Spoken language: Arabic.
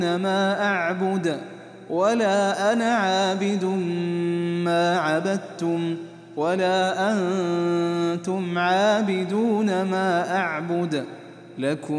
ما أعبد ولا أنا عابد ما عبدتم ولا أنتم عابدون ما أعبد لكم